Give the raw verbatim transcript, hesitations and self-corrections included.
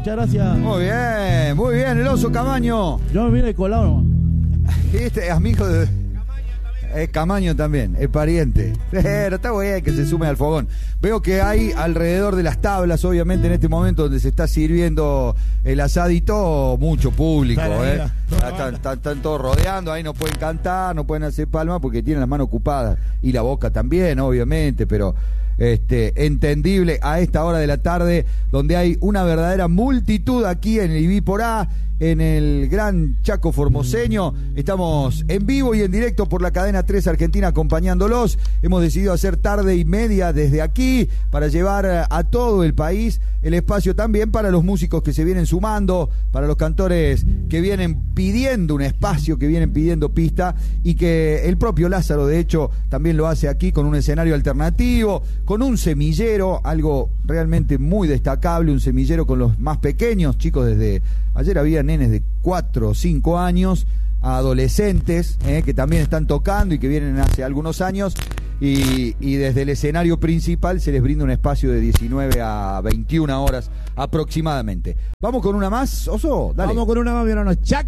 muchas gracias. Muy bien, muy bien, el Oso Camaño. Yo me vine colado nomás. Este es amigo de... Eh, Camaño también, es pariente. Pero está bien que se sume al fogón. Veo que hay alrededor de las tablas, obviamente en este momento donde se está sirviendo el asadito, mucho público. Eh. Están, están, están todos rodeando, ahí no pueden cantar, no pueden hacer palmas porque tienen las manos ocupadas. Y la boca también, obviamente, pero... Este, entendible a esta hora de la tarde, donde hay una verdadera multitud aquí en el Ibí por A, en el Gran Chaco Formoseño. Estamos en vivo y en directo por la cadena tres Argentina acompañándolos. Hemos decidido hacer tarde y media desde aquí para llevar a todo el país el espacio también para los músicos que se vienen sumando, para los cantores que vienen pidiendo un espacio, que vienen pidiendo pista, y que el propio Lázaro de hecho también lo hace aquí con un escenario alternativo, con un semillero, algo realmente muy destacable, un semillero con los más pequeños, chicos desde... Ayer había nenes de cuatro o cinco años, a adolescentes, eh, que también están tocando y que vienen hace algunos años, y, y desde el escenario principal se les brinda un espacio de diecinueve a veintiuna horas aproximadamente. ¿Vamos con una más, Oso? Dale. Vamos con una más, mi hermano. Chaco.